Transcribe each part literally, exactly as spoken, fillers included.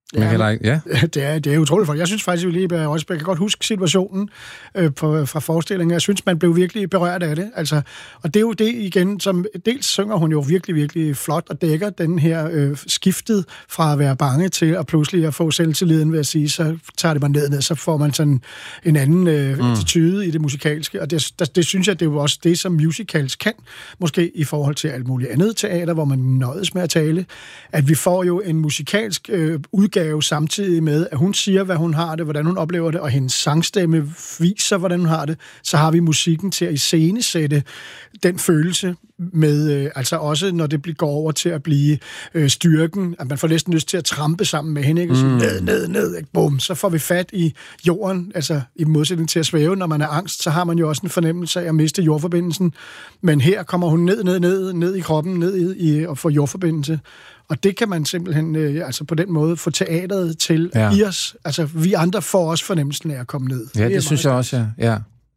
Ja, ja. det, er, det er utroligt for. Jeg synes faktisk, at jeg, også, jeg kan godt huske situationen øh, på, fra forestillingen. Jeg synes, man blev virkelig berørt af det. Altså, og det er jo det igen, som dels synger hun jo virkelig, virkelig flot og dækker den her øh, skiftet fra at være bange til at pludselig at få selvtilliden ved at sige, så tager det mig ned, ned så får man sådan en anden øh, mm. attitude i det musikalske. Og det, det, det synes jeg, det er jo også det, som musicals kan, måske i forhold til alt muligt andet teater, hvor man nøjes med at tale, at vi får jo en musikalsk øh, udgave samtidig med, at hun siger, hvad hun har det, hvordan hun oplever det, og hendes sangstemme viser, hvordan hun har det, så har vi musikken til at iscenesætte den følelse med, øh, altså også når det går over til at blive øh, styrken, at man får næsten lyst til at trampe sammen med hende, ikke? Mm. Ned, ned, ned, ikke? Bum, så får vi fat i jorden, altså i modsætning til at svæve, når man er angst, så har man jo også en fornemmelse af at miste jordforbindelsen, men her kommer hun ned, ned, ned, ned i kroppen, ned i, i og får jordforbindelse. Og det kan man simpelthen øh, altså på den måde få teateret til ja. i os. Altså, vi andre får også fornemmelsen af at komme ned. Ja, det, det synes jeg også, ja. ja.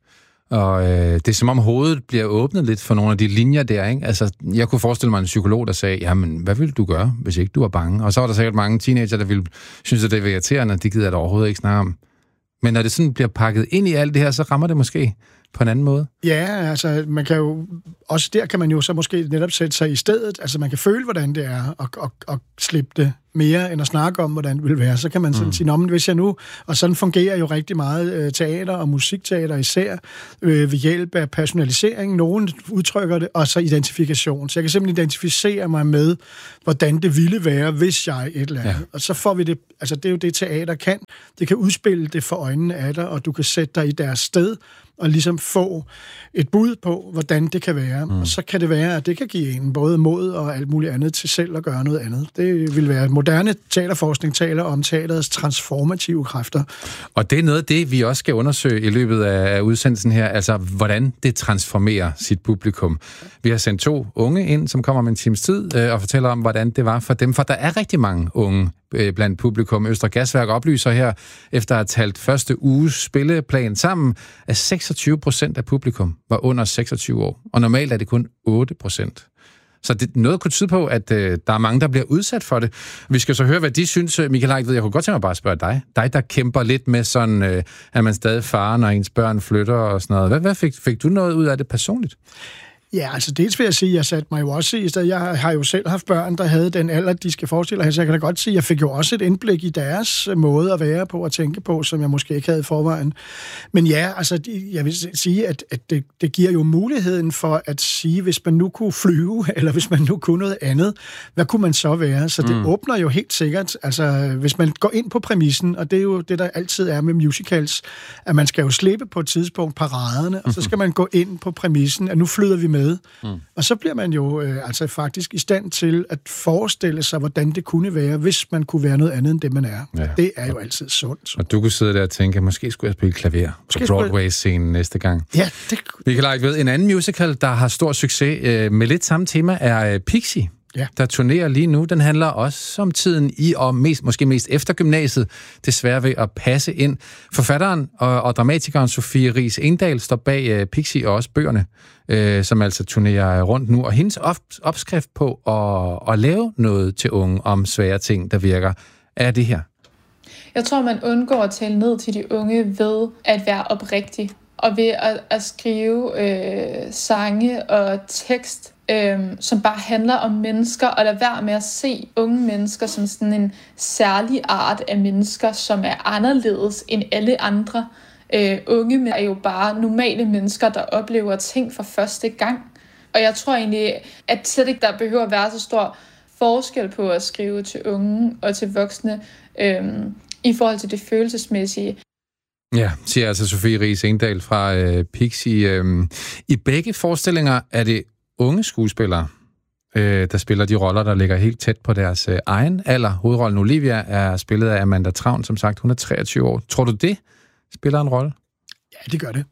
Og øh, det er som om hovedet bliver åbnet lidt for nogle af de linjer der, ikke? Altså, jeg kunne forestille mig en psykolog, der sagde, jamen, hvad ville du gøre, hvis ikke du var bange? Og så var der sikkert mange teenager, der ville synes, at det var irriterende, det gider jeg da overhovedet ikke snakke om. Men når det sådan bliver pakket ind i alt det her, så rammer det måske på en anden måde. Ja, altså, man kan jo, også der kan man jo så måske netop sætte sig i stedet, altså man kan føle, hvordan det er, og, og, og slippe det mere, end at snakke om, hvordan det vil være. Så kan man sådan mm. sige, nå, men hvis jeg nu, og sådan fungerer jo rigtig meget øh, teater og musikteater især, øh, ved hjælp af personalisering, nogen udtrykker det, og så identifikation. Så jeg kan simpelthen identificere mig med, hvordan det ville være, hvis jeg et eller andet. Ja. Og så får vi det, altså det er jo det, teater kan. Det kan udspille det for øjnene af dig, og du kan sætte dig i deres sted, og ligesom få et bud på, hvordan det kan være. Mm. Og så kan det være, at det kan give en både mod og alt muligt andet til selv at gøre noget andet. Det vil være, moderne teaterforskning taler om teaterets transformative kræfter. Og det er noget af det, vi også skal undersøge i løbet af udsendelsen her, altså hvordan det transformerer sit publikum. Vi har sendt to unge ind, som kommer om en times tid, øh, og fortæller om, hvordan det var for dem, for der er rigtig mange unge blandt publikum. Østre Gasværk oplyser her, efter at have talt første uges spilleplan sammen, at seksogtyve procent af publikum var under seksogtyve år, og normalt er det kun otte procent. Så det, noget kunne tyde på, at øh, der er mange, der bliver udsat for det. Vi skal så høre, hvad de synes. Michael Heick, jeg kunne godt tænke mig bare at spørge dig. Dig, der kæmper lidt med sådan, øh, at man stadig far, når ens børn flytter og sådan noget. Hvad, hvad fik, fik du noget ud af det personligt? Ja, altså dels vil jeg sige, at jeg satte mig jo også i stedet. Jeg har jo selv haft børn, der havde den alder, de skal forestille sig. Så jeg kan da godt sige, at jeg fik jo også et indblik i deres måde at være på og tænke på, som jeg måske ikke havde i forvejen. Men ja, altså jeg vil sige, at, at det, det giver jo muligheden for at sige, hvis man nu kunne flyve, eller hvis man nu kunne noget andet, hvad kunne man så være? Så det mm. åbner jo helt sikkert, altså hvis man går ind på præmissen, og det er jo det, der altid er med musicals, at man skal jo slippe på et tidspunkt paraderne, og så skal man gå ind på præmissen, at nu flyder vi med. Mm. Og så bliver man jo øh, altså faktisk i stand til at forestille sig, hvordan det kunne være, hvis man kunne være noget andet end det, man er. Ja. Det er jo altid sundt. Og du kunne sidde der og tænke, at måske skulle jeg spille klaver på Broadway-scenen næste gang. Ja, det... Vi kan lege ved en anden musical, der har stor succes øh, med lidt samme tema, er øh, Pixie. Ja. Der turnerer lige nu. Den handler også om tiden i, og mest, måske mest efter gymnasiet, desværre ved at passe ind. Forfatteren og, og dramatikeren Sofie Riis Engdahl står bag uh, Pixie og også bøgerne, uh, som altså turnerer rundt nu. Og hendes op, opskrift på at, at lave noget til unge om svære ting, der virker, er det her. Jeg tror, man undgår at tale ned til de unge ved at være oprigtig. Og ved at, at skrive øh, sange og tekst, øh, som bare handler om mennesker, og lade være med at se unge mennesker som sådan en særlig art af mennesker, som er anderledes end alle andre. Øh, unge er jo bare normale mennesker, der oplever ting for første gang. Og jeg tror egentlig, at slet ikke der behøver at være så stor forskel på at skrive til unge og til voksne, øh, i forhold til det følelsesmæssige. Ja, siger altså Sofie Riis Engdahl fra øh, Pixie. Øh, I begge forestillinger er det unge skuespillere, øh, der spiller de roller, der ligger helt tæt på deres øh, egen alder. Hovedrollen Olivia er spillet af Amanda Travn, som sagt, hun er treogtyve år. Tror du, det spiller en rolle? Ja, det gør det.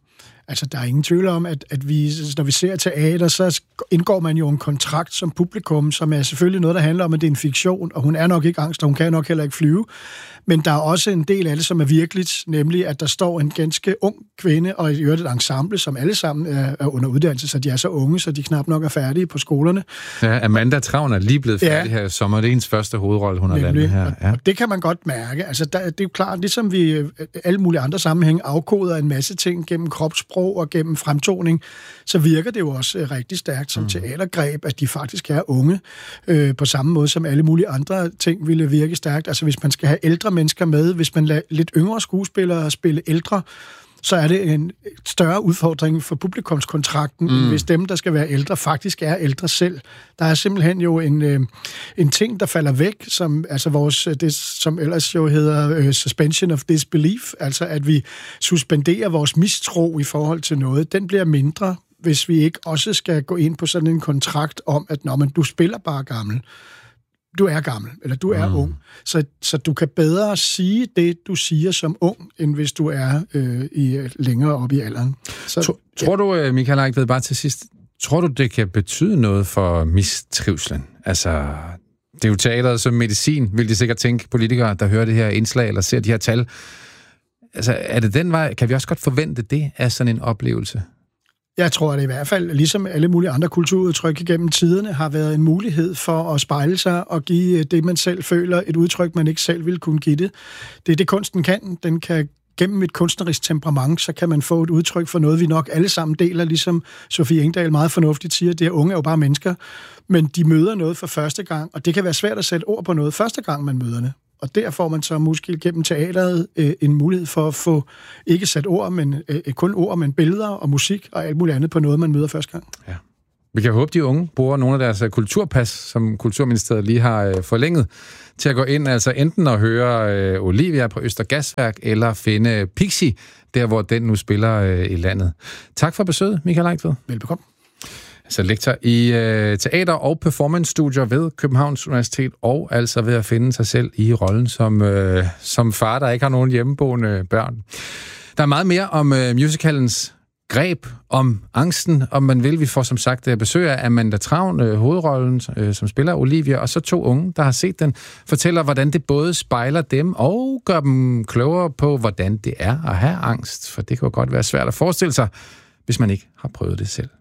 Altså, der er ingen tvivl om, at, at vi, når vi ser teater, så indgår man jo en kontrakt som publikum, som er selvfølgelig noget, der handler om, at det er en fiktion, og hun er nok ikke angst, og hun kan nok heller ikke flyve. Men der er også en del af det, som er virkeligt, nemlig at der står en ganske ung kvinde, og i øvrigt et ensemble, som alle sammen er, er under uddannelse, så de er så unge, så de knap nok er færdige på skolerne. Ja, Amanda Travn er lige blevet færdig ja. her i sommer. Det er hendes første hovedrolle, hun har landet her. Ja. Og det kan man godt mærke. Altså, der, det er jo klart, ligesom vi alle mulige andre sammenhæng afkoder en masse ting gennem kropssprog og gennem fremtoning, så virker det jo også rigtig stærkt som mm. teatergreb, at de faktisk er unge, øh, på samme måde som alle mulige andre ting ville virke stærkt. Altså, hvis man skal have ældre mennesker med, hvis man lader lidt yngre skuespillere spille ældre, så er det en større udfordring for publikumskontrakten, mm. end hvis dem, der skal være ældre, faktisk er ældre selv. Der er simpelthen jo en, øh, en ting, der falder væk, som, altså vores, det, som ellers jo hedder øh, suspension of disbelief, altså at vi suspenderer vores mistro i forhold til noget. Den bliver mindre, hvis vi ikke også skal gå ind på sådan en kontrakt om, at når man, du spiller bare gammel. Du er gammel, eller du er mm. ung. Så, så du kan bedre sige det, du siger som ung, end hvis du er øh, i, længere op i alderen. Så, Tro, ja. Tror du, Michael Eigtved, bare til sidst, tror du, det kan betyde noget for mistrivslen? Altså, det er jo teateret som medicin, vil de sikkert tænke, politikere, der hører det her indslag, eller ser de her tal. Altså, er det den vej? Kan vi også godt forvente det af sådan en oplevelse? Jeg tror, at det i hvert fald, ligesom alle mulige andre kulturudtryk igennem tiderne, har været en mulighed for at spejle sig og give det, man selv føler, et udtryk, man ikke selv ville kunne give det. Det er det, kunsten kan. Den kan gennem et kunstnerisk temperament, så kan man få et udtryk for noget, vi nok alle sammen deler, ligesom Sofie Engdahl meget fornuftigt siger, det er unge er jo bare mennesker, men de møder noget for første gang, og det kan være svært at sætte ord på noget første gang, man møder det. Og der får man så måske gennem teateret øh, en mulighed for at få ikke sat ord, men øh, kun ord, men billeder og musik og alt muligt andet på noget, man møder første gang. Ja. Vi kan håbe, de unge bruger nogle af deres kulturpas, som Kulturministeriet lige har øh, forlænget, til at gå ind, altså enten at høre øh, Olivia på Øster Gasværk, eller finde Pixie, der hvor den nu spiller øh, i landet. Tak for besøget, Michael Eigtved. Velbekomme. Altså lektor i øh, teater- og performance-studier ved Københavns Universitet, og altså ved at finde sig selv i rollen som, øh, som far, der ikke har nogen hjemmeboende børn. Der er meget mere om øh, musicalens greb, om angsten, om man vil. Vi får som sagt besøg af Amanda Travn, øh, hovedrollen, øh, som spiller Olivia, og så to unge, der har set den, fortæller, hvordan det både spejler dem og gør dem klogere på, hvordan det er at have angst. For det kan jo godt være svært at forestille sig, hvis man ikke har prøvet det selv.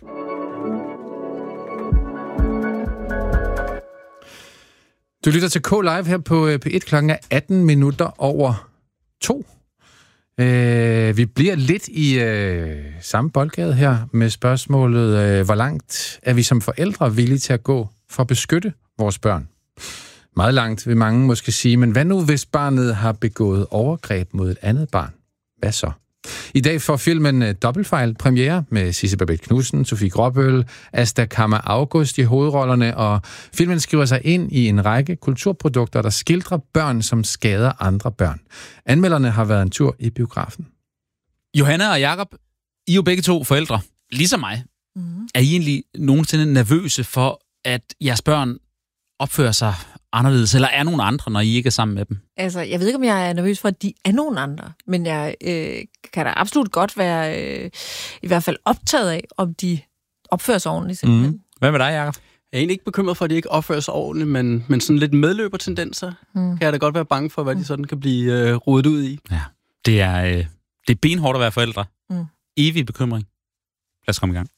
Du lytter til K-Live her på P et klokken atten minutter over to. Øh, vi bliver lidt i øh, samme boldgade her med spørgsmålet, øh, hvor langt er vi som forældre villige til at gå for at beskytte vores børn? Meget langt vil mange måske sige, men hvad nu hvis barnet har begået overgreb mod et andet barn? Hvad så? I dag får filmen Dobbeltfejl premiere med Sisse Babett Knudsen, Sofie Gråbøl, Asta Kammer August i hovedrollerne, og filmen skriver sig ind i en række kulturprodukter, der skildrer børn, som skader andre børn. Anmelderne har været en tur i biografen. Johanna og Jakob, I er jo begge to forældre, ligesom mig. Mm. Er I egentlig nogensinde nervøse for, at jeres børn opfører sig anderledes, eller er nogen andre, når I ikke er sammen med dem? Altså, jeg ved ikke, om jeg er nervøs for, at de er nogen andre, men jeg øh, kan da absolut godt være øh, i hvert fald optaget af, om de opfører sig ordentligt. Simpelthen. Mm. Hvad med dig, Jakob? Jeg er egentlig ikke bekymret for, at de ikke opfører sig ordentligt, men, men sådan lidt medløbertendenser mm. kan jeg da godt være bange for, hvad de sådan kan blive øh, rodet ud i. Ja, det er, øh, det er benhårdt at være forældre. Mm. Evig bekymring. Lad os komme i gang.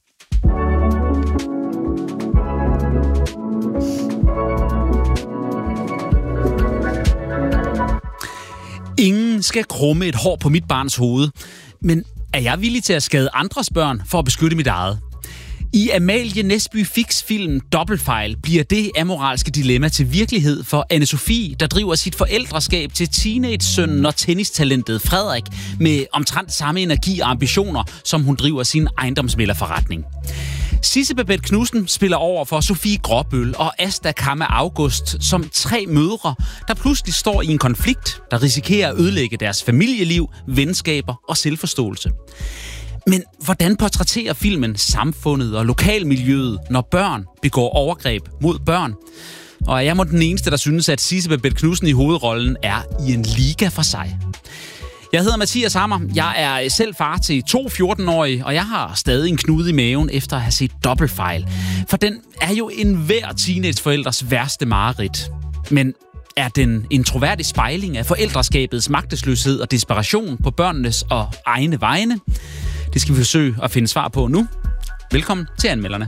Ingen skal krumme et hår på mit barns hoved, men er jeg villig til at skade andres børn for at beskytte mit eget? I Amalie Næsby Fix film Dobbeltfejl bliver det amoralske dilemma til virkelighed for Anne-Sophie, der driver sit forældreskab til teenage-sønnen og tennistalentet Frederik med omtrent samme energi og ambitioner, som hun driver sin ejendomsmæglerforretning. Sisse Babett Knudsen spiller over for Sofie Gråbøl og Asta Kammer August som tre mødre, der pludselig står i en konflikt, der risikerer at ødelægge deres familieliv, venskaber og selvforståelse. Men hvordan portrætterer filmen samfundet og lokalmiljøet, når børn begår overgreb mod børn? Og er jeg må den eneste, der synes, at Sisse Babett Knudsen i hovedrollen er i en liga for sig. Jeg hedder Mathias Hammer. Jeg er selv far til to fjorten-årige, og jeg har stadig en knude i maven efter at have set Dobbeltfejl. For den er jo enhver teenageforældres værste mareridt. Men er den en troværdig spejling af forældreskabets magtesløshed og desperation på børnenes og egne vegne? Det skal vi forsøge at finde svar på nu. Velkommen til anmelderne.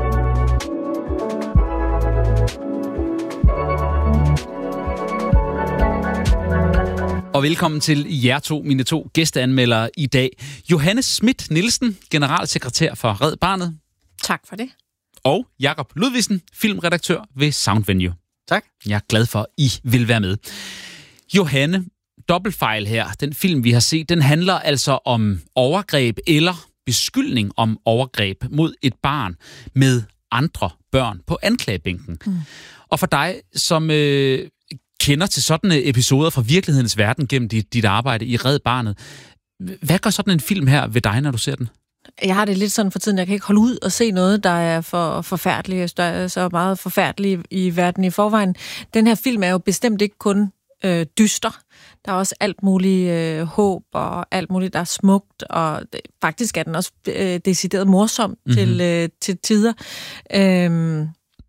Og velkommen til jer to, mine to gæsteanmeldere i dag. Johanne Schmidt Nielsen, generalsekretær for Red Barnet. Tak for det. Og Jakob Ludvigsen, filmredaktør ved Sound Venue. Tak. Jeg er glad for, at I vil være med. Johanne, Dobbeltfejl her, den film, vi har set, den handler altså om overgreb eller beskyldning om overgreb mod et barn med andre børn på anklagebænken. Mm. Og for dig, som øh, kender til sådanne episoder fra virkelighedens verden gennem dit, dit arbejde i Red Barnet, hvad gør sådan en film her ved dig, når du ser den? Jeg har det lidt sådan for tiden, jeg kan ikke holde ud og se noget, der er for forfærdeligt, der er så meget forfærdeligt i verden i forvejen. Den her film er jo bestemt ikke kun øh, dyster. Der er også alt muligt øh, håb og alt muligt, der er smukt, og det, faktisk er den også øh, decideret morsom mm-hmm. til, øh, til tider. Øhm,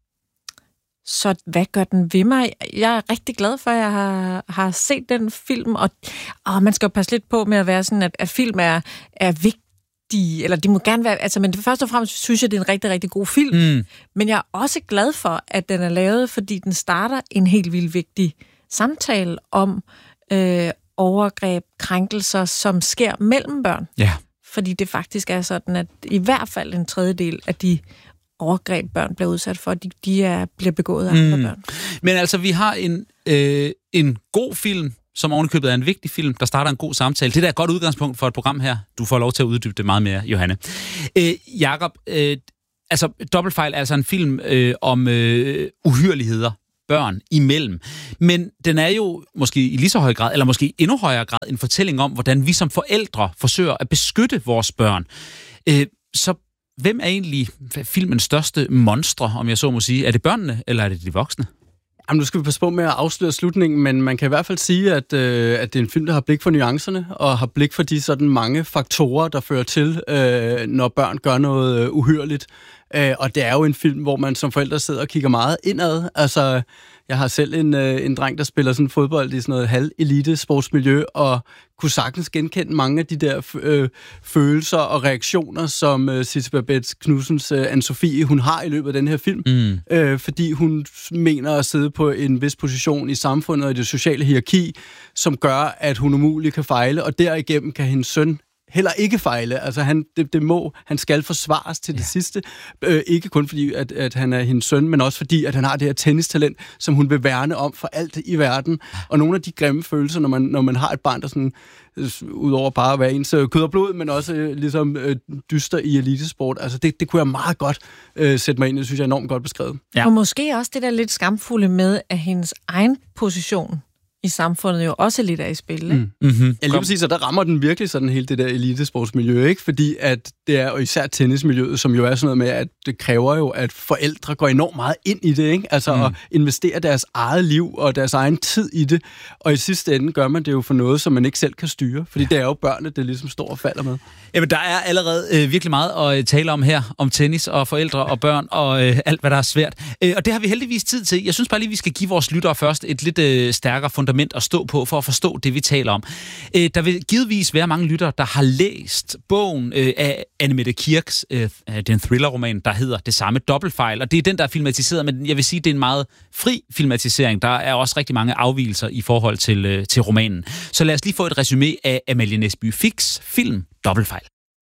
så hvad gør den ved mig? Jeg er rigtig glad for, at jeg har, har set den film, og, og man skal jo passe lidt på med at være sådan, at, at film er, er vigtig. De, eller de må gerne være, altså, men først og fremmest synes jeg, det er en rigtig, rigtig god film. Mm. Men jeg er også glad for, at den er lavet, fordi den starter en helt vildt vigtig samtale om øh, overgreb, krænkelser, som sker mellem børn. Ja. Fordi det faktisk er sådan, at i hvert fald en tredjedel af de overgreb, børn bliver udsat for, de, de er, bliver begået af andre mm. børn. Men altså, vi har en, øh, en god film, som ovenikøbet er en vigtig film, der starter en god samtale. Det er et godt udgangspunkt for et program her. Du får lov til at uddybe det meget mere, Johanne. Øh, Jakob, øh, altså Dobbeltfejl er altså en film øh, om øh, uhyrligheder børn imellem. Men den er jo måske i lige så høj grad, eller måske endnu højere grad, en fortælling om, hvordan vi som forældre forsøger at beskytte vores børn. Øh, så hvem er egentlig filmens største monstre, om jeg så må sige? Er det børnene, eller er det de voksne? Jamen, nu skal vi passe på med at afsløre slutningen, men man kan i hvert fald sige, at, øh, at det er en film, der har blik for nuancerne, og har blik for de sådan mange faktorer, der fører til, øh, når børn gør noget øh, uhyrligt. Øh, og det er jo en film, hvor man som forældre sidder og kigger meget indad. Altså, jeg har selv en, øh, en dreng, der spiller sådan fodbold i sådan noget halv-elite sportsmiljø, og kunne sagtens genkende mange af de der øh, følelser og reaktioner, som øh, Sisse Babette Knudsens øh, Anne-Sophie, hun har i løbet af den her film. Mm. Øh, fordi hun mener at sidde på en vis position i samfundet og i det sociale hierarki, som gør, at hun umuligt kan fejle, og derigennem kan hendes søn heller ikke fejle. Altså, han, det, det må, han skal forsvares til det ja. sidste. Øh, ikke kun fordi, at, at han er hendes søn, men også fordi, at han har det her tennistalent, som hun vil værne om for alt i verden. Og nogle af de grimme følelser, når man, når man har et barn, der sådan, øh, udover bare at være ens kød og blod, men også øh, ligesom øh, dyster i elitesport, altså det, det kunne jeg meget godt øh, sætte mig ind i. Det synes jeg er enormt godt beskrevet. Ja. Og måske også det der lidt skamfulde med, at hendes egen position i samfundet jo også lidt er i spil, ikke? Mm. Mm-hmm. Ja, lige præcis, og der rammer den virkelig sådan hele det der elitesportsmiljø, ikke? Fordi at det er jo især tennismiljøet, som jo er sådan noget med, at det kræver jo, at forældre går enormt meget ind i det, ikke? Altså mm. at investere deres eget liv og deres egen tid i det, og i sidste ende gør man det jo for noget, som man ikke selv kan styre, fordi det er jo børnene, det ligesom står og falder med. Jamen, der er allerede øh, virkelig meget at tale om her, om tennis og forældre og børn og øh, alt, hvad der er svært. Øh, og det har vi heldigvis tid til. Jeg synes bare lige, vi skal give vores lyttere først et lidt øh, stærkere fundament at stå på, for at forstå det, vi taler om. Øh, der vil givetvis være mange lyttere, der har læst bogen øh, af Anne Mette Kirks, øh, den thriller-roman, der hedder det samme, Dobbeltfejl, og det er den, der er filmatiseret, men jeg vil sige, det er en meget fri filmatisering. Der er også rigtig mange afvigelser i forhold til, øh, til romanen. Så lad os lige få et resumé af Amalie Næsby Fiks film Dobbeltfejl.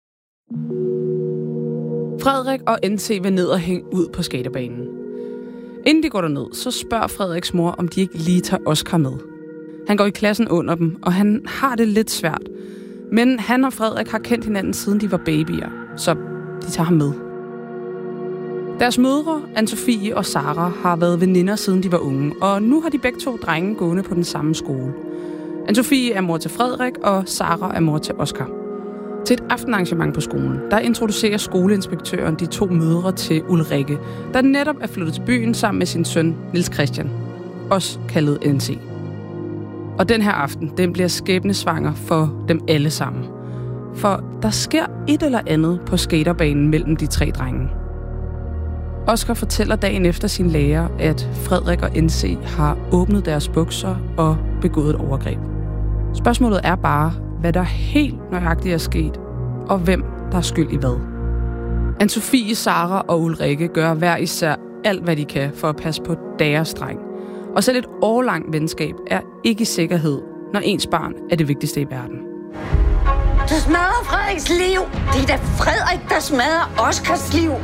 Frederik og N T vil ned og hænge ud på skaterbanen. Inden de går derned, så spørger Frederiks mor, om de ikke lige tager Oscar med. Han går i klassen under dem, og han har det lidt svært. Men han og Frederik har kendt hinanden, siden de var babyer, så de tager ham med. Deres mødre, Anne-Sophie og Sara, har været veninder, siden de var unge, og nu har de begge to drenge gående på den samme skole. Anne-Sophie er mor til Frederik, og Sara er mor til Oscar. Til et aftenarrangement på skolen, der introducerer skoleinspektøren de to mødre til Ulrikke, der netop er flyttet til byen sammen med sin søn, Niels Christian, også kaldet N T. Og den her aften, den bliver skæbnesvanger for dem alle sammen. For der sker et eller andet på skaterbanen mellem de tre drenge. Oscar fortæller dagen efter sin lærer, at Frederik og N C har åbnet deres bukser og begået et overgreb. Spørgsmålet er bare, hvad der helt nøjagtigt er sket, og hvem der er skyld i hvad. Anne-Sophie, Sara og Ulrikke gør hver især alt, hvad de kan for at passe på deres dreng. Og selv et årlangt venskab er ikke i sikkerhed, når ens barn er det vigtigste i verden. Du smadrer Frederiks liv. Det er da Frederik, der smadrer Oscars liv.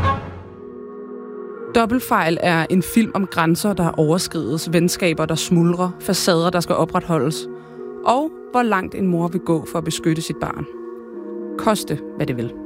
Dobbeltfejl er en film om grænser, der overskrides, venskaber, der smuldrer, facader, der skal opretholdes, og hvor langt en mor vil gå for at beskytte sit barn. Koste, hvad det vil.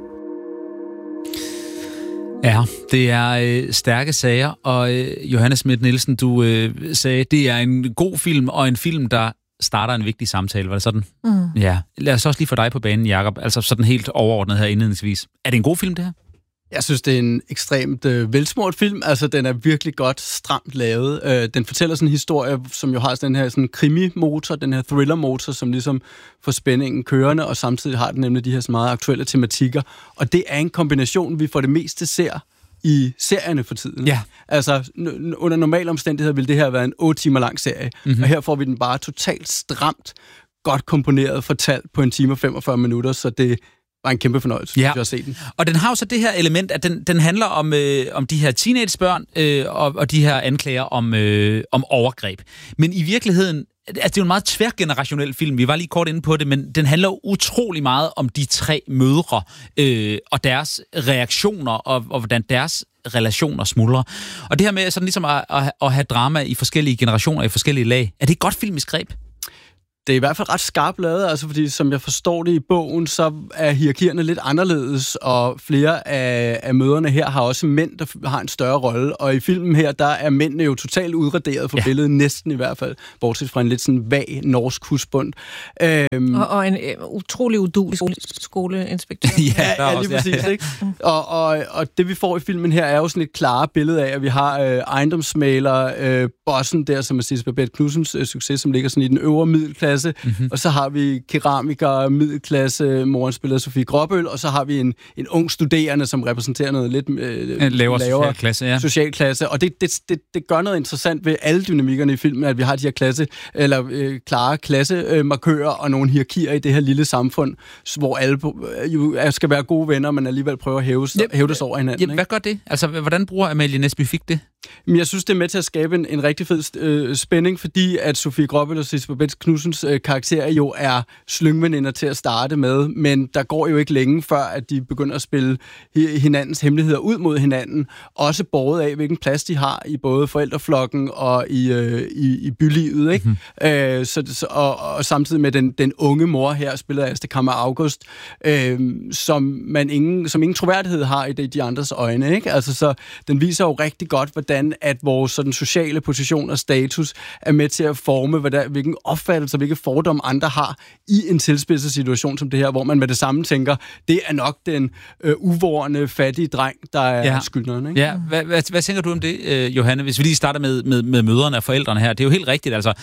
Ja, det er øh, stærke sager, og øh, Johanne Schmidt Nielsen, du øh, sagde, det er en god film, og en film, der starter en vigtig samtale. Var det sådan? Mm. Ja. Lad os også lige få dig på banen, Jakob. Altså sådan helt overordnet her indledningsvis. Er det en god film, det her? Jeg synes, det er en ekstremt øh, velsmurt film. Altså, den er virkelig godt stramt lavet. Øh, den fortæller sådan en historie, som jo har den her sådan krimi-motor, den her thriller-motor, som ligesom får spændingen kørende, og samtidig har den nemlig de her så meget aktuelle tematikker. Og det er en kombination, vi for det meste ser i serierne for tiden. Ja. Altså, n- under normale omstændigheder ville det her være en otte timer lang serie, mm-hmm. og her får vi den bare totalt stramt, godt komponeret, fortalt på en time og femogfyrre minutter, så det var en kæmpe fornøjelse, ja. at se den. Og den har jo så det her element, at den, den handler om, øh, om de her teenagebørn øh, og, og de her anklager om, øh, om overgreb. Men i virkeligheden, altså det er jo en meget tværgenerationel film, vi var lige kort inde på det, men den handler jo utrolig meget om de tre mødre øh, og deres reaktioner, og, og hvordan deres relationer smuldrer. Og det her med sådan ligesom at, at, at have drama i forskellige generationer, i forskellige lag, er det et godt filmisk greb? Det er i hvert fald ret skarpt lavet, altså fordi som jeg forstår det i bogen, så er hierarkierne lidt anderledes, og flere af, af møderne her har også mænd, der har en større rolle, og i filmen her, der er mændene jo totalt udraderet fra ja. billedet, næsten i hvert fald, bortset fra en lidt sådan vag norsk husbund. Øhm, og, og en øh, utrolig uduelig skole, skoleinspektør. ja, ja, lige præcis, ja. Ikke? Og, og, og det vi får i filmen her, er jo sådan et klare billede af, at vi har øh, ejendomsmaler, øh, bossen der, som er Sisse Babett Knudsens øh, succes, som ligger sådan i den øvre middelklasse. Mm-hmm. Og så har vi keramiker, middelklasse, moren spiller Sofie Gråbøl, og så har vi en, en ung studerende, som repræsenterer noget lidt øh, en lavere, lavere socialklasse, ja. socialklasse. Og det, det, det, det gør noget interessant ved alle dynamikkerne i filmen, at vi har de her klasse, eller øh, klare klassemarkører og nogle hierarkier i det her lille samfund, hvor alle øh, jo skal være gode venner, men alligevel prøver at hæve, ja, hæve det over hinanden. Ja, hvad gør det? Altså, hvordan bruger Amalie Næsby Fick det? Men jeg synes, det er med til at skabe en, en rigtig fed øh, spænding, fordi at Sofie Gråbøl og Sisse Babett Knudsens øh, karakterer jo er slyngveninder til at starte med, men der går jo ikke længe før, at de begynder at spille hinandens hemmeligheder ud mod hinanden, også båret af, hvilken plads de har i både forældreflokken og i, øh, i, i bylivet, ikke? Mm-hmm. Øh, så, så, og, og samtidig med den, den unge mor her, spiller Asta Kammer August, øh, som man ingen, som ingen troværdighed har i de, de andres øjne, ikke? Altså, så den viser jo rigtig godt, hvordan at vores sådan, sociale position og status er med til at forme, hvordan, hvilken opfattelse og hvilke fordomme andre har i en tilspidset situation som det her, hvor man med det samme tænker, det er nok den øh, uvorne, fattige dreng, der er ja. skyldneren. Ikke? Ja, hvad, hvad, hvad tænker du om det, øh, Johanne? Hvis vi lige starter med, med, med mødrene og forældrene her. Det er jo helt rigtigt, altså.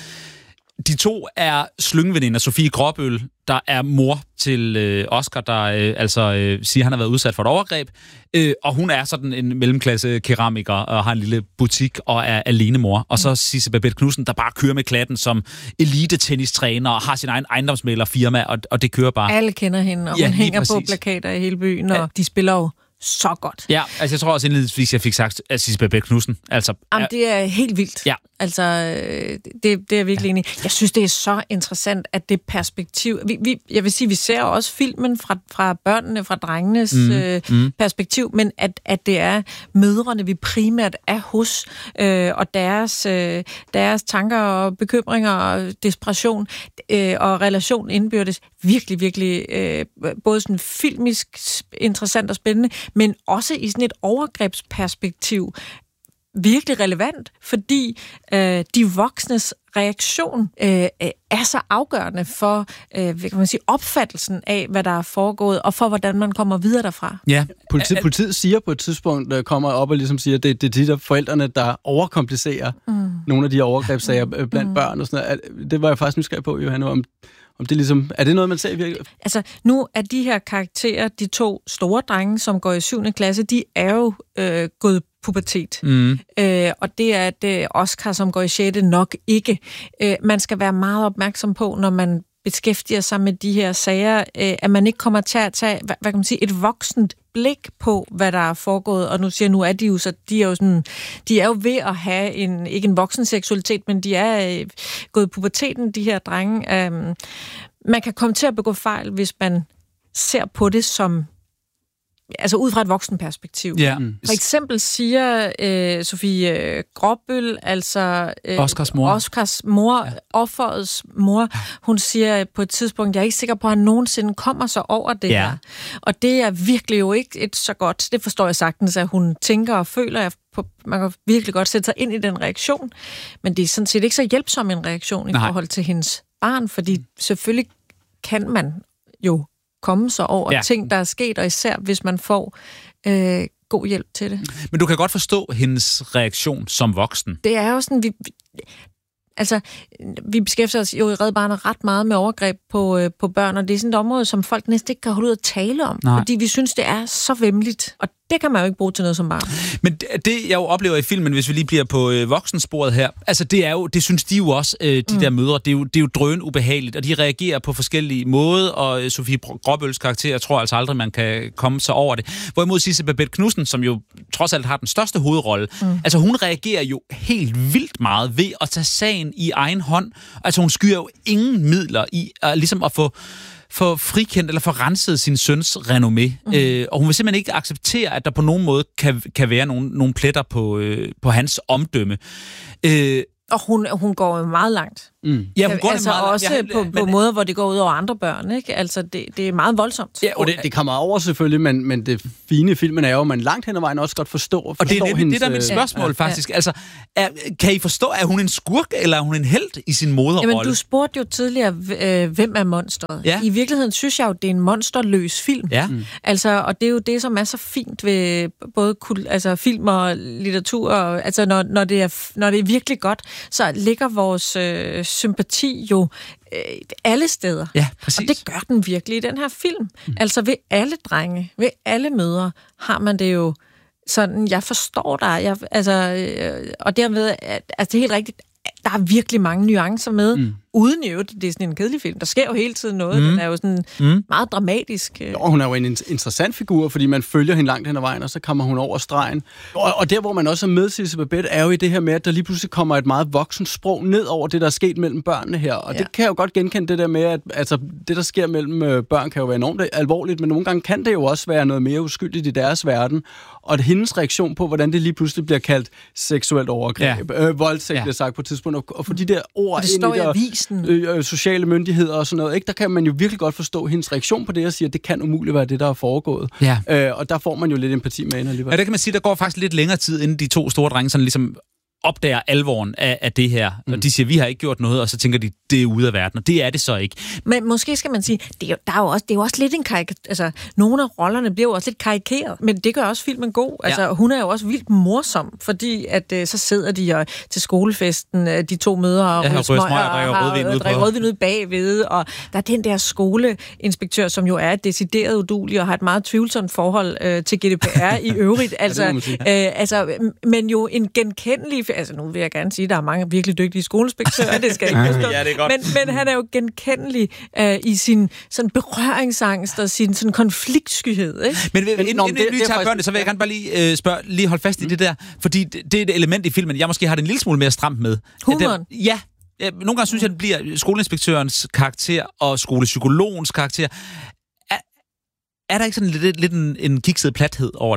De to er slyngveninder. Sofie Gråbøl, der er mor til øh, Oscar, der øh, altså øh, siger, han har været udsat for et overgreb. Øh, og hun er sådan en mellemklasse keramiker og har en lille butik og er alenemor. Og så Sisse Babett Knudsen, der bare kører med klatten som elite-tennistræner og har sin egen ejendomsmæglerfirma, og, og det kører bare. Alle kender hende, og ja, hun hænger præcis. på plakater i hele byen, og ja. de spiller jo så godt. Ja, altså jeg tror også indledningsvis, jeg fik sagt, at Sisse Babett Knudsen. Altså, Jamen, det er helt vildt. Ja. Altså, det, det er virkelig ja. enig. Jeg synes, det er så interessant, at det perspektiv... Vi, vi, jeg vil sige, vi ser også filmen fra, fra børnene, fra drengenes mm. Øh, mm. perspektiv, men at, at det er mødrene, vi primært er hos, øh, og deres, øh, deres tanker og bekymringer og desperation øh, og relation indbyrdes virkelig, virkelig øh, både sådan filmisk interessant og spændende, men også i sådan et overgrebsperspektiv virkelig relevant, fordi øh, de voksnes reaktion øh, er så afgørende for øh, hvad kan man sige, opfattelsen af, hvad der er foregået, og for, hvordan man kommer videre derfra. Ja, politi- politiet siger på et tidspunkt, der kommer op og ligesom siger, at det, det er de der forældrene, der overkomplicerer mm. nogle af de overgrebssager blandt mm. børn og sådan noget. Det var jeg faktisk nysgerrig på, Johanne, om Om det ligesom, er det noget, man ser i virkeligheden? Altså, nu er de her karakterer, de to store drenge, som går i syvende klasse, de er jo øh, gået pubertet. Mm. Øh, og det er det Oscar, som går i sjette, nok ikke. Øh, man skal være meget opmærksom på, når man beskæftiger sig med de her sager, øh, at man ikke kommer til at tage, hvad, hvad kan man sige, et voksent blik på, hvad der er foregået. Og nu siger nu er de jo så, de er jo sådan, de er jo ved at have en, ikke en voksen seksualitet, men de er øh, gået i puberteten, de her drenge. Øh, man kan komme til at begå fejl, hvis man ser på det som altså ud fra et voksenperspektiv. Ja. For eksempel siger øh, Sofie øh, Gråbøl, altså øh, Oscars mor, Oscars mor ja. offerets mor, hun siger på et tidspunkt, jeg er ikke sikker på, at han nogensinde kommer sig over det ja. her. Og det er virkelig jo ikke et så godt, det forstår jeg sagtens, at hun tænker og føler, på, man kan virkelig godt sætte sig ind i den reaktion, men det er sådan set ikke så hjælpsom en reaktion i Nej. forhold til hendes barn, fordi selvfølgelig kan man jo komme sig over ja. ting, der er sket, og især hvis man får øh, god hjælp til det. Men du kan godt forstå hendes reaktion som voksen. Det er jo sådan, vi, altså, vi beskæftiger os jo i Red Barnet ret meget med overgreb på, øh, på børn, og det er sådan et område, som folk næsten ikke kan holde ud at tale om, Nej. fordi vi synes, det er så væmmeligt, og det kan man jo ikke bruge til noget som barn. Men det, jeg jo oplever i filmen, hvis vi lige bliver på øh, voksensporet her, altså det er jo, det synes de jo også, øh, de mm. der mødre, det er jo, det er jo drøn ubehageligt, og de reagerer på forskellige måder, og øh, Sofie Gråbøls karakter, jeg tror altså aldrig, man kan komme sig over det. Hvorimod Sisse Babette Knudsen, som jo trods alt har den største hovedrolle, mm. altså hun reagerer jo helt vildt meget ved at tage sagen i egen hånd. Altså hun skyer jo ingen midler i at, ligesom at få for frikendt eller for renset sin søns renommé. Mm. Øh, og hun vil simpelthen ikke acceptere, at der på nogen måde kan, kan være nogle, nogle pletter på, øh, på hans omdømme. Øh, og hun, hun går jo meget langt. Mm. Ja, hun går altså meget også langt. på, på men, måder, hvor det går ud over andre børn, ikke? Altså, det, det er meget voldsomt. Ja, og det, det kommer over selvfølgelig, men, men det fine i filmen er jo, at man langt hen ad vejen også godt forstår. Og det er hendes, det, der er mit spørgsmål, ja, faktisk. Ja. Altså, er, kan I forstå, er hun en skurk, eller er hun en helt i sin moderrolle? Jamen, du spurgte jo tidligere, øh, hvem er monsteret? Ja. I virkeligheden synes jeg jo, det er en monsterløs film. Ja. Mm. Altså, og det er jo det, som er så fint ved både altså, film og litteratur. Og, altså, når, når, det er, når det er virkelig godt, så ligger vores øh, sympati jo øh, alle steder. Ja, præcis. Og det gør den virkelig i den her film. Mm. Altså ved alle drenge, ved alle mødre, har man det jo sådan, jeg forstår dig, jeg, altså, øh, og derved, at, altså det er helt rigtigt, der er virkelig mange nuancer med, mm. uden jo, det er sådan en kedelig film. Der sker jo hele tiden noget, mm. den er jo sådan mm. meget dramatisk. Jo, hun er jo en interessant figur, fordi man følger hende langt hen ad vejen, og så kommer hun over stregen. Og, og der, hvor man også er med, Sisse Babette, er jo i det her med, at der lige pludselig kommer et meget voksent sprog ned over det, der er sket mellem børnene her. Og ja. det kan jeg jo godt genkende, det der med, at altså, det, der sker mellem børn, kan jo være enormt alvorligt, men nogle gange kan det jo også være noget mere uskyldigt i deres verden. Og det, hendes reaktion på, hvordan det lige pludselig bliver kaldt seksuelt overgreb, ja. øh, voldtægt ja. bliver sagt på et tidspunkt, og, og for de der ord og det står ind i der, øh, øh, sociale myndigheder og sådan noget, ikke? Der kan man jo virkelig godt forstå hendes reaktion på det, og sige, at det kan umuligt være det, der er foregået. Ja. Øh, og der får man jo lidt empati med hende alligevel. Ja, det kan man sige, der går faktisk lidt længere tid, inden de to store drenge sådan ligesom opdager alvoren af, af det her. Mm. Og de siger, vi har ikke gjort noget, og så tænker de, det er ude af verden, og det er det så ikke. Men måske skal man sige, det er jo, der er jo også, det er jo også lidt en karikatur. Altså, nogle af rollerne bliver jo også lidt karikeret, men det gør også filmen god. Altså, ja. Hun er jo også vildt morsom, fordi at så sidder de og, til skolefesten, de to mødre og, ja, og smøger, og rødvin ud, drikker rødvin ud bagved, og der er den der skoleinspektør, som jo er decideret uduelig og har et meget tvivlsomt forhold øh, til G D P R i øvrigt. Altså, ja, øh, altså, men jo en genkendelig. Altså, nu vil jeg gerne sige, at der er mange virkelig dygtige skoleinspektører, det skal jeg ikke forstå. Ja, det er godt. Men, men han er jo genkendelig øh, i sin sådan berøringsangst og sin sådan konfliktskyhed, ikke? Men inden, inden, inden vi tager børnene, så vil jeg gerne bare lige øh, spørge, lige holde fast i mm. det der, fordi det, det er et element i filmen, jeg måske har det en lille smule mere stramt med. Humoren? Der, ja. ja. Nogle gange synes jeg, det bliver skoleinspektørens karakter og skolepsykologens karakter. Er, er der ikke sådan lidt, lidt en, en kikset plathed over det?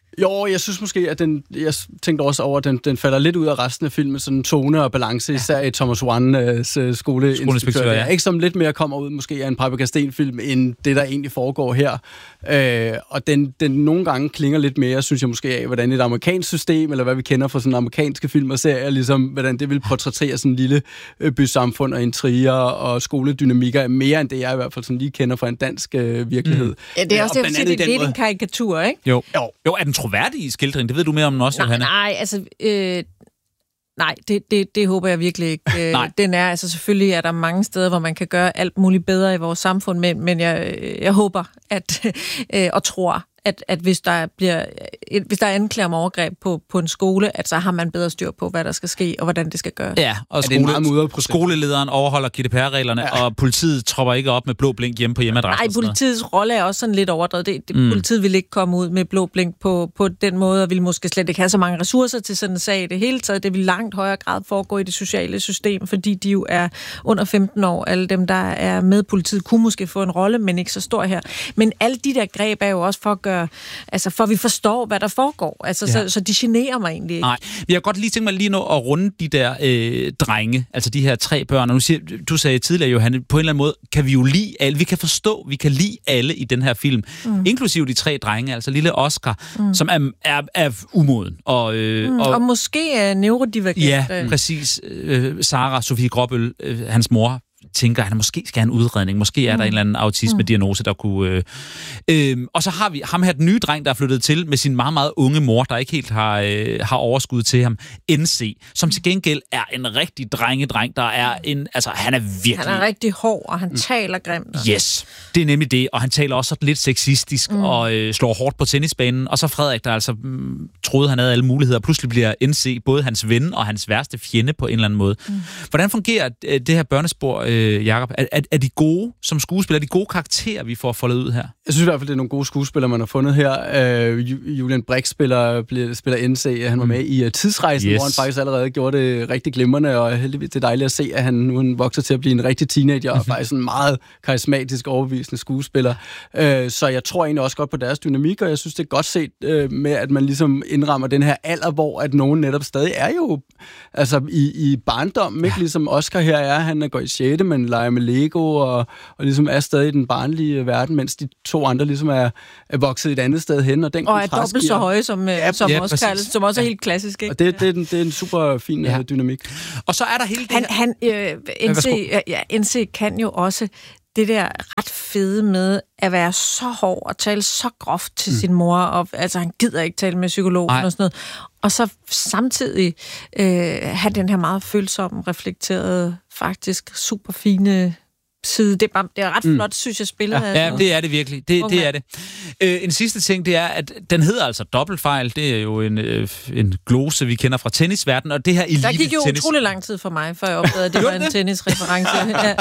Jo, jeg synes måske, at den, jeg tænkte også over, at den, den falder lidt ud af resten af filmen, sådan tone og balance, især i Thomas Wanns uh, skoleinspektør. Ja. Ikke som lidt mere kommer ud måske af en Paprika Steen-film, end det, der egentlig foregår her. Uh, og den, den nogle gange klinger lidt mere, synes jeg måske af, hvordan et amerikansk system, eller hvad vi kender fra sådan amerikanske film og serier, ligesom hvordan det vil portrættere sådan en lille uh, bysamfund og intriger og skoledynamikker, mere end det, jeg i hvert fald sådan lige kender fra en dansk uh, virkelighed. Mm. Ja, det er også det, jeg vil sige, det er lidt en karikatur, ikke? Jo. jo. Jo, er den troværdig i skildringen? Det ved du mere om også, nej, Johanne. Nej, altså... Øh, nej, det, det, det håber jeg virkelig ikke. Øh, den er, altså selvfølgelig er der mange steder, hvor man kan gøre alt muligt bedre i vores samfund, men, men jeg, jeg håber at, øh, og tror, at, at hvis der bliver hvis der er anklager om overgreb på, på en skole, at så har man bedre styr på, hvad der skal ske, og hvordan det skal gøres. Ja, og skole, skolelederen overholder G D P R-reglerne, ja. Og politiet tropper ikke op med blå blink hjemme på hjemmeadressen. Nej, politiets rolle er også sådan lidt overdrevet. Det, det, mm. Politiet vil ikke komme ud med blå blink på, på den måde, og vil måske slet ikke have så mange ressourcer til sådan en sag i det hele taget. Det vil langt højere grad foregå i det sociale system, fordi de jo er under femten år. Alle dem, der er med politiet, kunne måske få en rolle, men ikke så stor her. Men alle de der greb er jo også for at gøre, altså for at vi forstår, hvad der foregår. Altså, ja. så, så de generer mig egentlig ikke. Nej, jeg har godt lige tænkt mig lige nu at runde de der øh, drenge, altså de her tre børn. Og nu siger, du sagde tidligere, Johanne, på en eller anden måde kan vi jo lide alle. Vi kan forstå, vi kan lide alle i den her film. Mm. Inklusive de tre drenge, altså lille Oscar, mm. som er, er, er umoden. Og, øh, mm, og, og måske er neurodivergent. Ja, præcis. Øh, Sara, Sofie Gråbøl, øh, hans mor, tænker, at han måske skal have en udredning. Måske er mm. der en eller anden autisme-diagnose, der kunne... Øh, øh, og så har vi ham her, den nye dreng, der er flyttet til med sin meget, meget unge mor, der ikke helt har, øh, har overskud til ham, N C, som til gengæld er en rigtig drengedreng, der er en... Altså, han er virkelig... Han er rigtig hård, og han mm. taler grimt. Yes, det er nemlig det, og han taler også lidt sexistisk mm. og øh, slår hårdt på tennisbanen. Og så Frederik, der altså mm, troede, han havde alle muligheder. Pludselig bliver N C både hans ven og hans værste fjende på en eller anden måde. Mm. Hvordan fungerer det her børnespor, øh, Jakob? Er, er, er de gode som skuespillere? Er de gode karakterer, vi får foldet ud her? Jeg synes i hvert fald, det er nogle gode skuespillere, man har fundet her. Uh, Julian Brix spiller, spiller N C. Han var med i uh, Tidsrejsen, yes. hvor han faktisk allerede gjorde det rigtig glimrende, og heldigvis det er dejligt at se, at han nu vokser til at blive en rigtig teenager, og faktisk en meget karismatisk, overbevisende skuespiller. Uh, så jeg tror egentlig også godt på deres dynamik, og jeg synes, det er godt set uh, med, at man ligesom indrammer den her alder, hvor at nogen netop stadig er jo altså i, i barndommen, ikke? Ligesom Oscar her er, han går i sjette, men leger med Lego, og, og ligesom er stadig i den barnlige verden, mens de to andre ligesom er, er vokset et andet sted hen. Og, den og er dobbelt så høje som, ja, som ja, Oscar, som også er helt klassisk. Ikke? Og det, det, er, det er en super fin ja. dynamik. Og så er der hele det han, han, øh, N C, ja, N C kan jo også det der ret fede med at være så hård og tale så groft til mm. sin mor, og altså han gider ikke tale med psykologen Ej. og sådan noget. Og så samtidig øh, have den her meget følsomme, reflekterede, faktisk super fine side. Det er, bare, det er ret flot, mm. synes jeg, spillet. Ja, ja, det er det virkelig. Det, okay. det er det. Øh, en sidste ting, det er, at den hedder altså dobbeltfejl. Det er jo en, øh, en glose, vi kender fra tennisverdenen, og det her elite tennis... Der gik jo tennis... utrolig lang tid for mig, før jeg opdagede, at det var en tennisreference. Ja.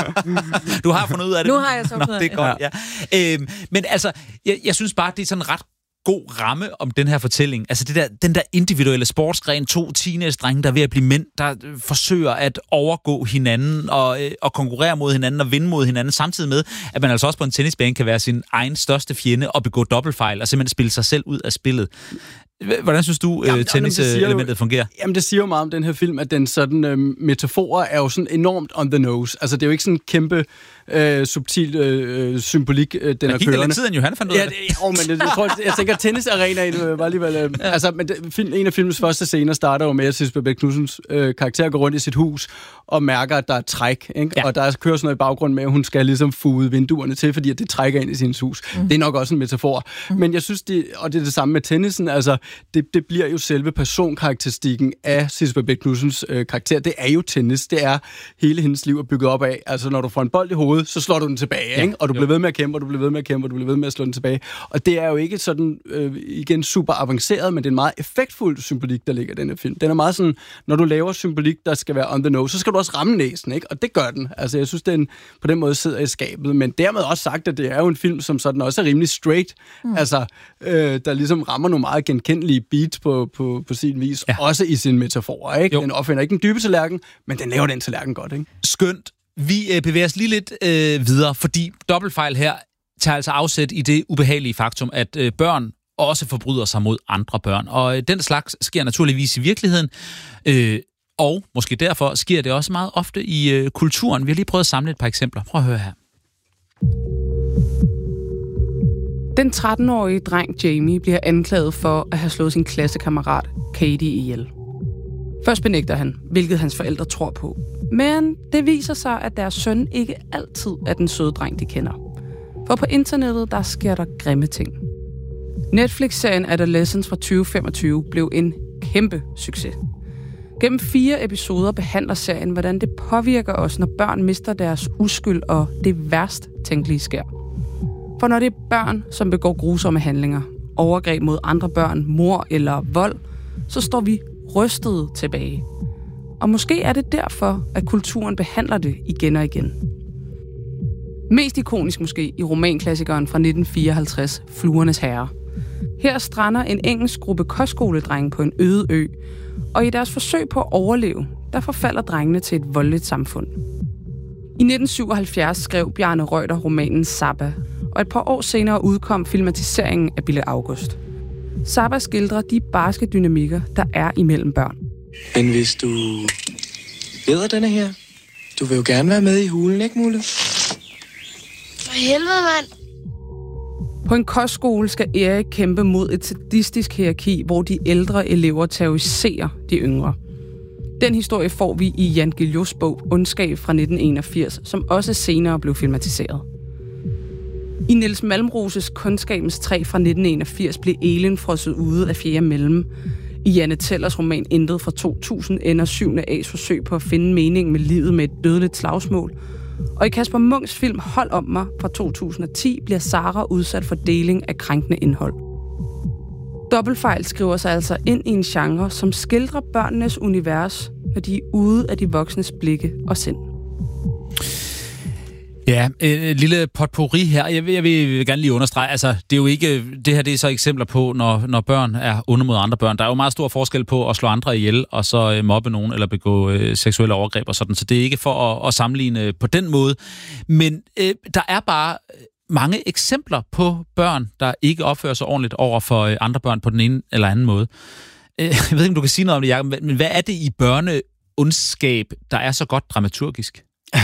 Du har fundet ud af det? Nu har jeg så fundet ud af det. er godt, ja. ja. Øh, men altså, jeg, jeg synes bare, det er sådan ret god ramme om den her fortælling. Altså det der, den der individuelle sportsgren, to teenage-drenge, der er ved at blive mænd, der forsøger at overgå hinanden og, øh, og konkurrere mod hinanden og vinde mod hinanden, samtidig med, at man altså også på en tennisbane kan være sin egen største fjende og begå dobbeltfejl og simpelthen spille sig selv ud af spillet. Hvordan synes du, øh, tenniselementet fungerer? Jamen, det siger jo meget om den her film, at den sådan øh, metaforer er jo sådan enormt on the nose. Altså, det er jo ikke sådan en kæmpe øh, subtil øh, symbolik, øh, den er kørende. Der gik lidt tid, end Johan fandt ud af det. Ja, jo, men det, jeg, tror, jeg tænker, at tennisarenaen øh, var alligevel... Øh, ja. Altså, men det, film, en af filmens første scener starter jo med, at Sissel Babett Knudsens øh, karakter går rundt i sit hus og mærker, at der er træk, ikke? Ja. Og der kører sådan noget i baggrunden med, at hun skal ligesom fude vinduerne til, fordi at det trækker ind i sin hus. Mm. Det er nok også en metafor. Mm. Men jeg synes, det, og det er det samme med tennisen, altså, det, det bliver jo selve personkarakteristikken af Sissel Babett Knudsens øh, karakter. Det er jo tennis. Det er hele hendes liv er bygget op af. Altså, når du får en bold i hovedet, så slår du den tilbage, ja. Ikke? Og du bliver ved med at kæmpe, og du bliver ved med at kæmpe, og du bliver ved med at slå den tilbage. Og det er jo ikke sådan, øh, igen, super avanceret, men det er en meget effektfuld symbolik, der ligger i den her film. Den er meget sådan, når du laver symbolik, der skal være on the nose, så skal du også ramme næsen, ikke? Og det gør den. Altså, jeg synes, den på den måde sidder i skabet, men dermed også sagt, at det er jo en film, som sådan også er rimelig straight. Mm. Altså, øh, der ligesom rammer nogle meget genkendelige beats på, på, på sin vis, ja. Også i sin metafor, ikke? Jo. Den opfinder ikke den dybe tallerken, men den laver den tallerken godt, ikke? Skønt. Vi øh, bevæger os lige lidt øh, videre, fordi dobbeltfejl her tager altså afsæt i det ubehagelige faktum, at øh, børn også forbryder sig mod andre børn. Og den slags sker naturligvis i virkeligheden, øh, og måske derfor sker det også meget ofte i øh, kulturen. Vi har lige prøvet at samle et par eksempler. Prøv at høre her. Den tretten-årige dreng Jamie bliver anklaget for at have slået sin klassekammerat Katie ihjel. Først benægter han, hvilket hans forældre tror på. Men det viser sig, at deres søn ikke altid er den søde dreng, de kender. For på internettet, der sker der grimme ting. Netflix-serien Adolescence fra tyve femogtyve blev en kæmpe succes. Gennem fire episoder behandler serien, hvordan det påvirker os, når børn mister deres uskyld og det værst tænkelige sker. For når det er børn, som begår grusomme handlinger, overgreb mod andre børn, mord eller vold, så står vi rystede tilbage. Og måske er det derfor, at kulturen behandler det igen og igen. Mest ikonisk måske i romanklassikeren fra nitten fireoghalvtreds, Fluernes Herre. Her strander en engelsk gruppe kostskoledrenge på en øde ø, og i deres forsøg på at overleve, der forfalder drengene til et voldeligt samfund. I nitten syvoghalvfjerds skrev Bjarne Reuter romanen Zappa, og et par år senere udkom filmatiseringen af Bille August. Zappa skildrer de barske dynamikker, der er imellem børn. Men hvis du bedre denne her, du vil jo gerne være med i hulen, ikke Mulle? For helvede, mand! På en kostskole skal Erik kæmpe mod et sadistisk hierarki, hvor de ældre elever terroriserer de yngre. Den historie får vi i Jan Guillous bog Ondskab fra nitten enogfirs, som også senere blev filmatiseret. I Niels Malmroses Kundskabens træ fra nitten enogfirs blev Elin frosset ude af fjerde mellem. I Janne Tellers roman Intet fra to tusind ender syvende A's forsøg på at finde mening med livet med et dødeligt slagsmål. Og i Kasper Munchs film Hold om mig fra to tusind og ti bliver Sara udsat for deling af krænkende indhold. Dobbeltfejl skriver sig altså ind i en genre, som skildrer børnenes univers, når de er ude af de voksnes blikke og sind. Ja, et lille potpourri her. Jeg vil, jeg vil gerne lige understrege, altså det er jo ikke, det her det er så eksempler på, når, når børn er onde mod andre børn. Der er jo meget stor forskel på at slå andre ihjel, og så mobbe nogen, eller begå øh, seksuelle overgreb og sådan. Så det er ikke for at, at sammenligne på den måde. Men øh, der er bare mange eksempler på børn, der ikke opfører sig ordentligt over for øh, andre børn på den ene eller anden måde. Øh, jeg ved ikke, om du kan sige noget om det, Jacob, men hvad er det i børneondskab, der er så godt dramaturgisk?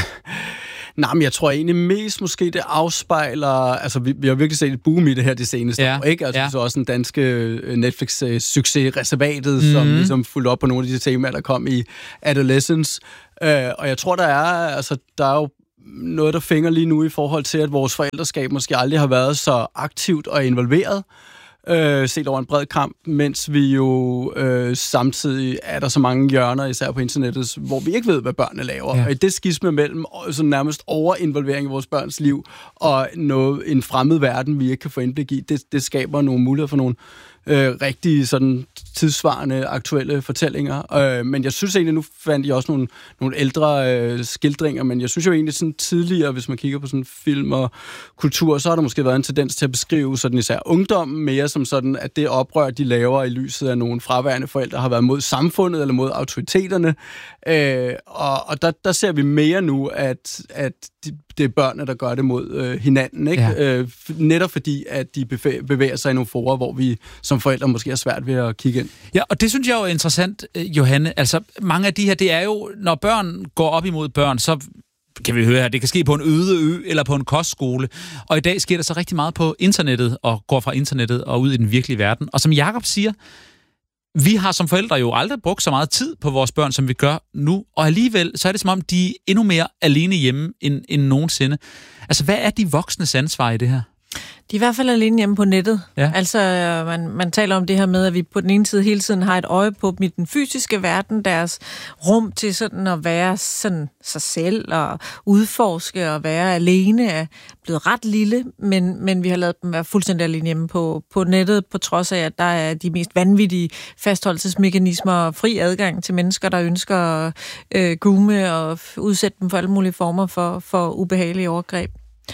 Nej, men jeg tror egentlig mest måske, det afspejler... Altså, vi, vi har virkelig set et boom i det her det seneste ja, år, ikke? Altså, ja. så også den danske Netflix-succes Reservatet, mm-hmm. som ligesom fulgte op på nogle af de temaer, der kom i Adolescence. Uh, og jeg tror, der er... Altså, der er jo noget, der fænger lige nu i forhold til, at vores forældreskab måske aldrig har været så aktivt og involveret. Øh, set over en bred kamp, mens vi jo øh, samtidig er der så mange hjørner, især på internettet, hvor vi ikke ved, hvad børnene laver. Ja. Og i det skisme mellem så nærmest overinvolvering i vores børns liv og noget, en fremmed verden, vi ikke kan få indblik i, det, det skaber nogle muligheder for nogle øh, rigtig sådan tidsvarende, aktuelle fortællinger. Øh, men jeg synes egentlig, nu fandt jeg også nogle, nogle ældre øh, skildringer, men jeg synes jo egentlig sådan tidligere, hvis man kigger på sådan film og kultur, så har der måske været en tendens til at beskrive sådan især ungdommen mere som sådan, at det oprør, de laver i lyset af nogle fraværende forældre, har været mod samfundet eller mod autoriteterne. Øh, og og der, der ser vi mere nu, at, at de, det er børnene, der gør det mod øh, hinanden. Ikke? Ja. Øh, netop fordi, at de bevæger sig i nogle forer, hvor vi som forældre måske er svært ved at kigge ind. Ja, og det synes jeg jo er interessant, Johanne. Altså, mange af de her, det er jo, når børn går op imod børn, så kan vi høre her, det kan ske på en øde ø eller på en kostskole. Og i dag sker der så rigtig meget på internettet, og går fra internettet og ud i den virkelige verden. Og som Jacob siger, vi har som forældre jo aldrig brugt så meget tid på vores børn, som vi gør nu. Og alligevel, så er det som om, de er endnu mere alene hjemme end, end nogensinde. Altså, hvad er de voksnes ansvar i det her? De er i hvert fald alene hjemme på nettet. Ja. Altså, man, man taler om det her med, at vi på den ene side hele tiden har et øje på dem i den fysiske verden, deres rum til sådan at være sådan sig selv og udforske og være alene er blevet ret lille, men, men vi har lavet dem være fuldstændig alene hjemme på, på nettet, på trods af, at der er de mest vanvittige fastholdelsesmekanismer og fri adgang til mennesker, der ønsker at øh, groome og udsætte dem for alle mulige former for, for ubehagelige overgreb.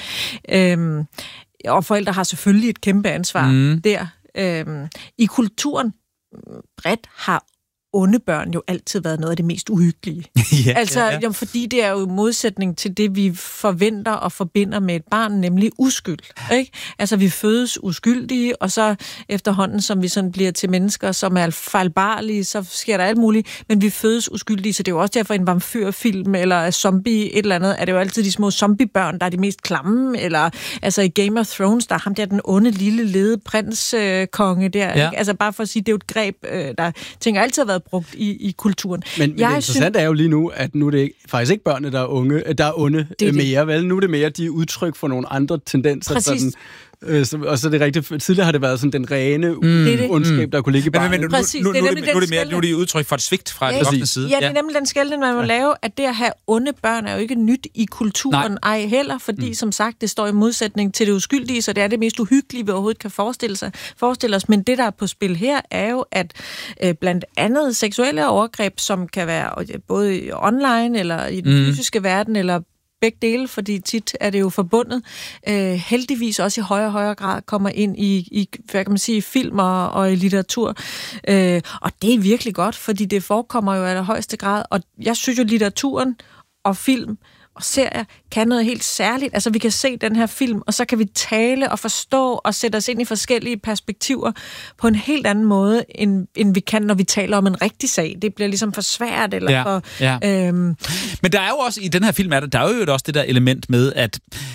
Øhm, og forældre har selvfølgelig et kæmpe ansvar mm. der. Øhm, I kulturen bredt har onde børn jo altid været noget af det mest uhyggelige. ja, altså, ja, ja. Jamen, fordi det er jo modsætning til det, vi forventer og forbinder med et barn, nemlig uskyld. Ikke? Altså, vi fødes uskyldige, og så efterhånden, som vi sådan bliver til mennesker, som er fejlbarlige, så sker der alt muligt, men vi fødes uskyldige, så det er jo også derfor, en vampyrfilm eller zombie, et eller andet, er det jo altid de små zombiebørn, der er de mest klamme, eller altså i Game of Thrones, der er ham der, den onde, lille, lede prinskonge øh, der. Ja. Ikke? Altså bare for at sige, det er jo et greb, øh, der tænker altid har været brugt i, i kulturen. Men, men det interessante er jo lige nu, at nu er det ikke, faktisk ikke børnene, der er unge, der er onde det mere, det. vel? Nu er det mere, de er udtryk for nogle andre tendenser. Præcis. Sådan, øh, så, og så er det rigtigt. Tidligere har det været sådan den rene mm. ondskab, der kunne ligge i barnet. Men, men, men, Præcis, nu, nu, det er nu, nu, nu, er det mere, nu er det udtryk for et svigt fra ja, den voksne side. Ja, det er nemlig den skelnen, man må ja. lave, at det at have onde børn er jo ikke nyt i kulturen, Nej. ej heller, fordi mm. som sagt, det står i modsætning til det uskyldige, så det er det mest uhyggelige, vi overhovedet kan forestille, sig, forestille os. Men det, der er på spil her, er jo, at øh, blandt andet seksuelle overgreb, som kan være både online eller i den mm. fysiske verden, eller begge dele, fordi tit er det jo forbundet, øh, heldigvis også i højere og højere grad kommer ind i, i hvad kan man sige, film og, og i litteratur. Øh, og det er virkelig godt, fordi det forekommer jo i allerhøjeste grad, og jeg synes jo, litteraturen og film og serier kan noget helt særligt. Altså, vi kan se den her film, og så kan vi tale og forstå og sætte os ind i forskellige perspektiver på en helt anden måde, end, end vi kan, når vi taler om en rigtig sag. Det bliver ligesom for svært, eller ja, for... Ja. Øhm... Men der er jo også, i den her film, er der, der er jo også det der element med, at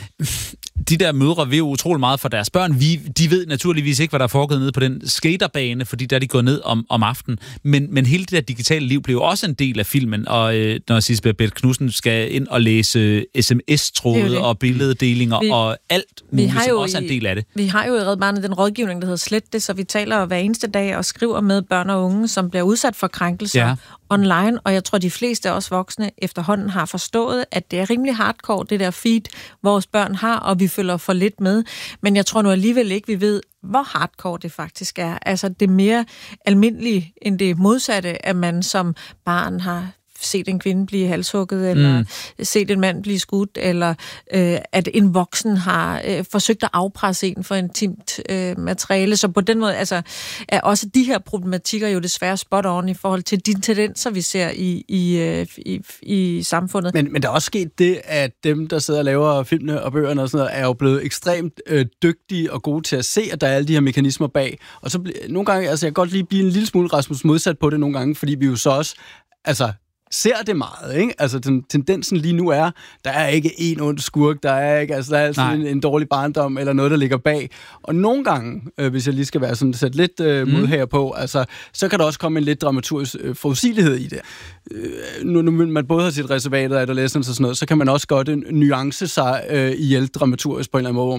de der mødre ved jo utrolig meget for deres børn. Vi, de ved naturligvis ikke, hvad der er foregået nede på den skaterbane, fordi der er de gået ned om, om aftenen. Men, men hele det der digitale liv bliver jo også en del af filmen, og øh, når Sisbeth Beth Knudsen skal ind og læse sms-tråde og billeddelinger vi, og alt muligt, som jo også er en del af det. Vi har jo i Red Barnet den rådgivning, der hedder Slet det, så vi taler hver eneste dag og skriver med børn og unge, som bliver udsat for krænkelser ja. online, og jeg tror, de fleste af os voksne efterhånden har forstået, at det er rimelig hardcore, det der feed, vores børn har, og vi følger for lidt med. Men jeg tror nu alligevel ikke, vi ved, hvor hardcore det faktisk er. Altså, det er mere almindeligt end det modsatte, at man som barn har set en kvinde blive halshugget, eller mm. set en mand blive skudt, eller øh, at en voksen har øh, forsøgt at afpresse en for intimt øh, materiale. Så på den måde altså, er også de her problematikker jo desværre spot on i forhold til de tendenser, vi ser i, i, øh, i, i samfundet. Men, men der er også sket det, at dem, der sidder og laver filmene og bøgerne og sådan noget, er jo blevet ekstremt øh, dygtige og gode til at se, at der er alle de her mekanismer bag. Og så ble, nogle gange, altså jeg kan godt lige blive en lille smule Rasmus modsat på det nogle gange, fordi vi jo så også, altså ser det meget, ikke? Altså, den, tendensen lige nu er, der er ikke en ond skurk, der er ikke, altså, der er altså en, en dårlig barndom, eller noget, der ligger bag. Og nogle gange, øh, hvis jeg lige skal være sådan, sæt lidt øh, modhager på, altså, så kan der også komme en lidt dramaturgisk øh, forudsigelighed i det. Øh, nu, nu man både har sit reservatet af adolescence og sådan noget, så kan man også godt nuance sig øh, ihjel dramaturgisk på en eller anden måde,